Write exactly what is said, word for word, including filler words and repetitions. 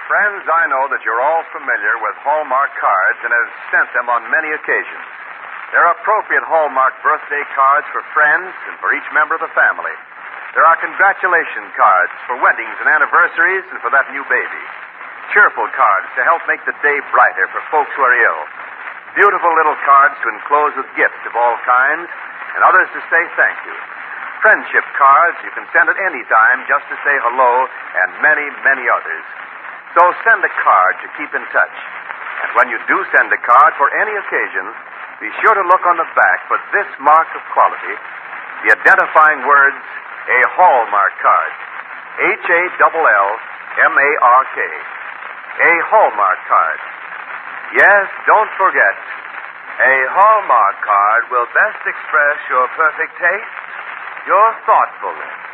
Friends, I know that you're all familiar with Hallmark cards and have sent them on many occasions. They're appropriate Hallmark birthday cards for friends and for each member of the family. There are congratulation cards for weddings and anniversaries and for that new baby. Cheerful cards to help make the day brighter for folks who are ill. Beautiful little cards to enclose with gifts of all kinds, and others to say thank you. Friendship cards you can send at any time just to say hello, and many, many others. So send a card to keep in touch. And when you do send a card for any occasion, be sure to look on the back for this mark of quality, the identifying words, a Hallmark card. H A L L M A R K. A Hallmark card. Yes, don't forget, a Hallmark card will best express your perfect taste, your thoughtfulness.